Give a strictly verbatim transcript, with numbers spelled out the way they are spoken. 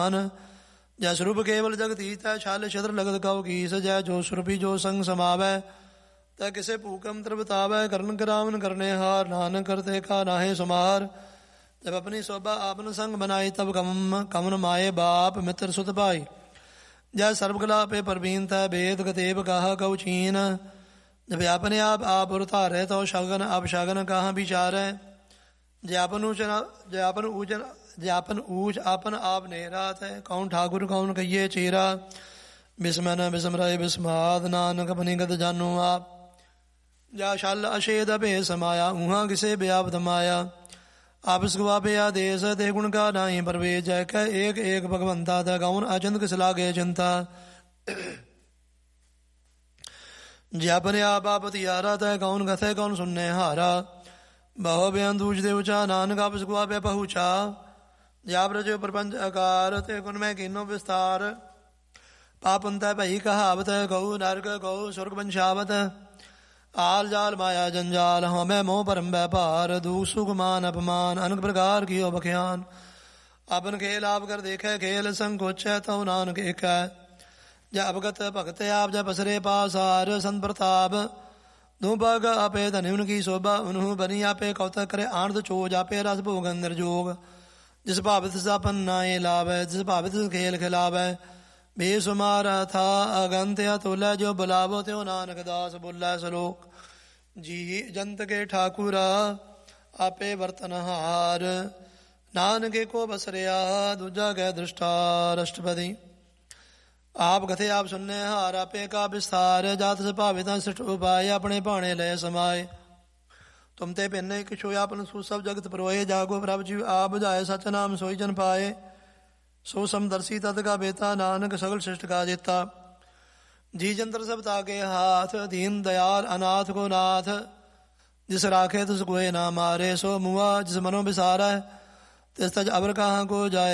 जय स्वरूप केवल जगतीत है छाल छत्र लगत कव कीस जय जो स्वरूपी जो संग समावै तय किसे भूकम त्रिबतावै करण करावन करने हार नानक करते का नाहे सुमार जब अपनी शोभा आपन संग बनाई तब कम कमन माए बाप मित्र सुत भाई जय सर्वकला पे परवीन तय वेद गतेब कहा कऊ चीन जब अपने आप आप उतारे तो शगन अब शगन कहाँ विचार है जयापन ऊच जयापन ऊचन जयापन ऊच आपन आप नेरात है कौन ठाकुर कौन कहिए चेरा बिस्मन बिस्मराय बिस्माद नानक अपनी गत जानू आप जा शल अशेद अभे समाया ऊहा किसे व्यापत माया आप सुवा पे आदेश ते गुण का नाई परवे जय कह एक एक भगवंता था कौन अचंत किस लागे चिंता जयापने आप आप तियारा था कौन कथे कौन सुनने हारा बहु बेन दूज दे उचा नानक आप सुवा पे पहुँचा जाप रजो प्रपंच आकार ते गुण में किन्नो विस्तार पापंत भई कहावत गौ नरक गौ स्वर्ग वंशावत आल जाल माया जंजाल हमें मोह परम व्यापार दुख सुख मान अपमान अनेक प्रकार की बख्यान अपन खेल आप कर देखे खेल संकोच तो नानक एक है जय अवगत भगत आप जय पसरे पासार संत प्रताप दो पग आपे धनि उनकी शोभा उन्हू बनी आपे कौतक करे आनंद चोज आपे रस भोग निर्जोग जिस भावित सापन नाए लावे जिस भावित खेल खिलावे बेसुमार था अगंत तुल जो बुलावो त्यो नानक दास बुल्ला सलोक जी जंत के ठाकुरा आपे वर्तन हार नानक को बसरिया दूजा गए दृष्टा राष्ट्रपति आप कथे आप सुनने हार आपे का विस्तार जात से भावित सिठ उपाय अपने भाणे ले समाये तुम ते भिन्न किशो आपन सु सब जगत परोए जागो प्रभ जीव आ बुझाए सच नाम सोई जन पाए सो समदर्शी तद का बेता नानक सगल श्रेष्ठ का जेता जी जंत्र सब ताके हाथ दीन दयाल अनाथ को नाथ जिस राखे तिस कोय ना मारे सो मुआ जिस मनो बिसारा तिस तज अबर कहाँ को जाए